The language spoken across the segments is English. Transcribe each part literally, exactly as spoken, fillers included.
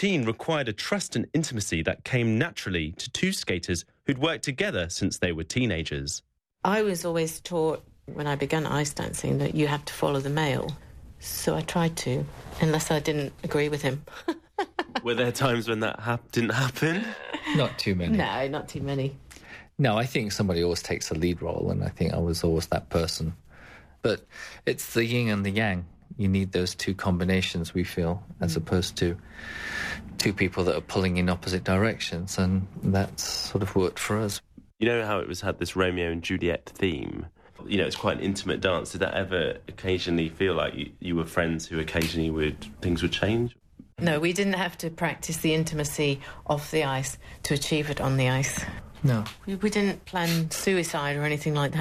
routine required a trust and intimacy that came naturally to two skaters who'd worked together since they were teenagers. I was always taught when I began ice dancing that you have to follow the male. So I tried to, unless I didn't agree with him. Were there times when that ha- didn't happen? Not too many. No, not too many. No, I think somebody always takes a lead role, and I think I was always that person. But it's the yin and the yang. You need those two combinations, we feel, as opposed to two people that are pulling in opposite directions, and that's sort of worked for us. You know how it was had this Romeo and Juliet theme? You know, it's quite an intimate dance. Did that ever occasionally feel like you, you were friends who occasionally would, things would change? No, we didn't have to practice the intimacy off the ice to achieve it on the ice. No. We, we didn't plan suicide or anything like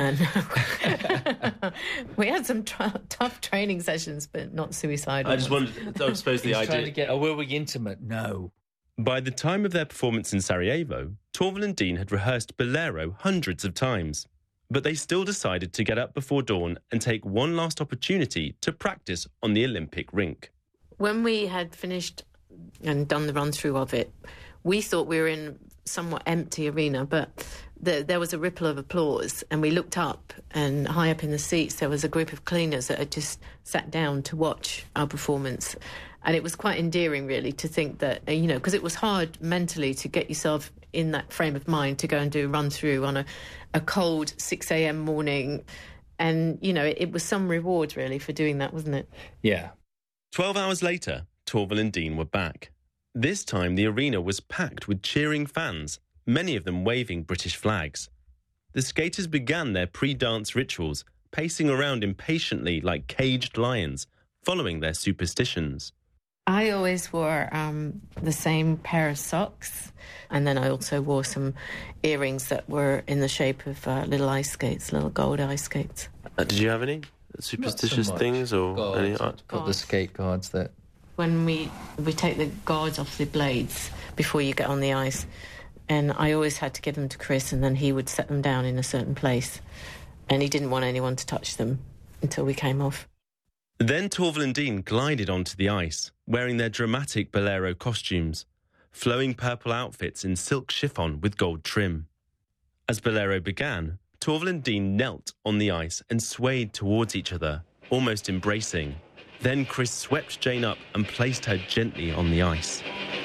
that, no. We had some tra- tough training sessions, but not suicide. I just wondered, I suppose the He's idea... trying to get, oh, were we intimate? No. By the time of their performance in Sarajevo, Torvill and Dean had rehearsed Bolero hundreds of times. But they still decided to get up before dawn and take one last opportunity to practice on the Olympic rink. When we had finished and done the run-through of it, we thought we were in a somewhat empty arena, but the, there was a ripple of applause, and we looked up, and high up in the seats there was a group of cleaners that had just sat down to watch our performance. And it was quite endearing, really, to think that, you know, because it was hard mentally to get yourself in that frame of mind to go and do a run-through on a, a cold six a.m. morning. And, you know, it, it was some reward, really, for doing that, wasn't it? Yeah. Twelve hours later, Torvill and Dean were back. This time, the arena was packed with cheering fans, many of them waving British flags. The skaters began their pre-dance rituals, pacing around impatiently like caged lions, following their superstitions. I always wore um, the same pair of socks, and then I also wore some earrings that were in the shape of uh, little ice skates, little gold ice skates. Uh, did you have any superstitious so things or guards, any? Got the skate guards that. When we we take the guards off the blades before you get on the ice, and I always had to give them to Chris, and then he would set them down in a certain place, and he didn't want anyone to touch them until we came off. Then Torvill and Dean glided onto the ice, wearing their dramatic Bolero costumes, flowing purple outfits in silk chiffon with gold trim. As Bolero began, Torvill and Dean knelt on the ice and swayed towards each other, almost embracing. Then Chris swept Jane up and placed her gently on the ice.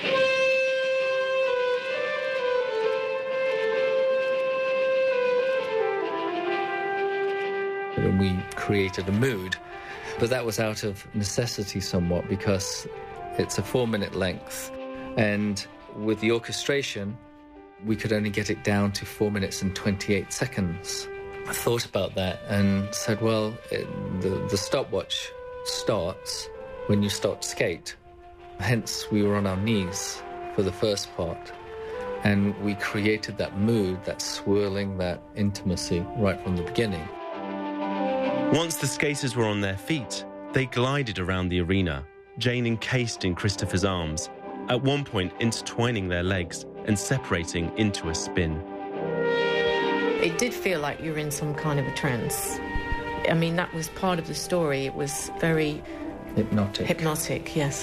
And we created a mood, but that was out of necessity somewhat because it's a four-minute length. And with the orchestration, we could only get it down to four minutes and twenty-eight seconds. I thought about that and said, well, it, the, the stopwatch starts when you start to skate. Hence, we were on our knees for the first part. And we created that mood, that swirling, that intimacy right from the beginning. Once the skaters were on their feet, they glided around the arena, Jane encased in Christopher's arms, at one point intertwining their legs and separating into a spin. It did feel like you were in some kind of a trance. I mean, that was part of the story. It was very... Hypnotic. Hypnotic, yes.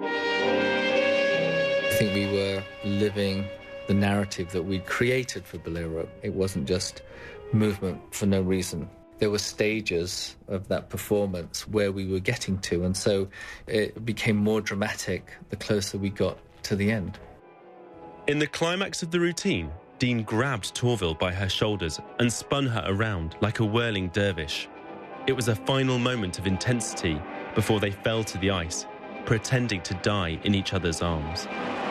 I think we were living the narrative that we'd created for Bolero. It wasn't just movement for no reason. There were stages of that performance where we were getting to, and so it became more dramatic the closer we got to the end. In the climax of the routine, Dean grabbed Torvill by her shoulders and spun her around like a whirling dervish. It was a final moment of intensity before they fell to the ice, pretending to die in each other's arms.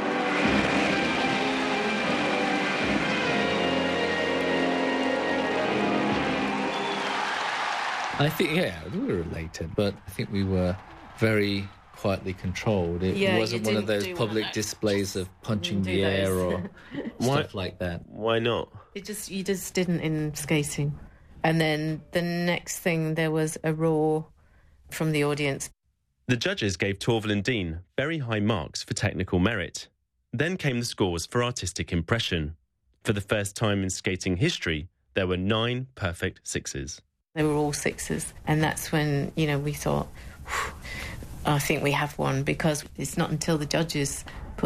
I think, yeah, we were elated, but I think we were very quietly controlled. It yeah, wasn't one of those public of displays of punching the those. air or Why, stuff like that. Why not? It just you just didn't in skating. And then the next thing, there was a roar from the audience. The judges gave Torvill and Dean very high marks for technical merit. Then came the scores for artistic impression. For the first time in skating history, there were nine perfect sixes. They were all sixes. And that's when, you know, we thought, I think we have one, because it's not until the judges